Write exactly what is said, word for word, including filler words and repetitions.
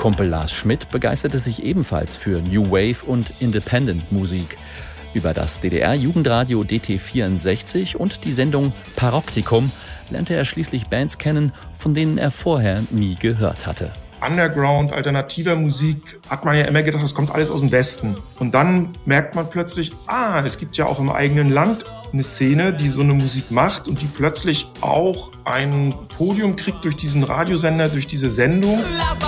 Kumpel Lars Schmidt begeisterte sich ebenfalls für New Wave und Independent-Musik. Über das D D R-Jugendradio D T vierundsechzig und die Sendung Paroptikum lernte er schließlich Bands kennen, von denen er vorher nie gehört hatte. Underground, alternativer Musik, hat man ja immer gedacht, das kommt alles aus dem Westen. Und dann merkt man plötzlich, ah, es gibt ja auch im eigenen Land eine Szene, die so eine Musik macht und die plötzlich auch ein Podium kriegt durch diesen Radiosender, durch diese Sendung.